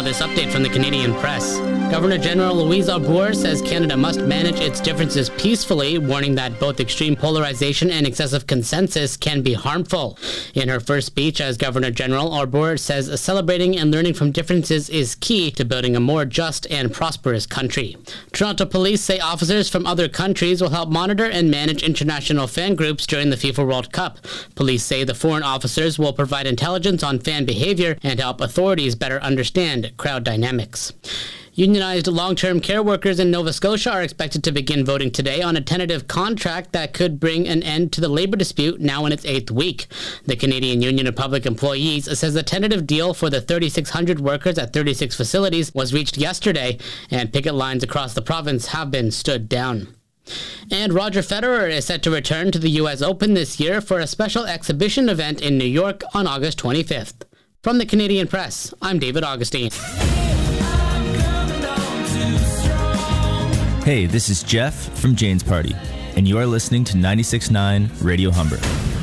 this update from the Canadian Press. Governor General Louise Arbour says Canada must manage its differences peacefully, warning that both extreme polarization and excessive consensus can be harmful. In her first speech as Governor General, Arbour says celebrating and learning from differences is key to building a more just and prosperous country. Toronto police say officers from other countries will help monitor and manage international fan groups during the FIFA World Cup. Police say the foreign officers will provide intelligence on fan behavior and help authorities better understand crowd dynamics. Unionized long-term care workers in Nova Scotia are expected to begin voting today on a tentative contract that could bring an end to the labor dispute now in its 8th week. The Canadian Union of Public Employees says the tentative deal for the 3,600 workers at 36 facilities was reached yesterday, and picket lines across the province have been stood down. And Roger Federer is set to return to the U.S. Open this year for a special exhibition event in New York on August 25th. From the Canadian Press, I'm David Augustine. Hey, this is Jeff from Jane's Party, and you are listening to 96.9 Radio Humber.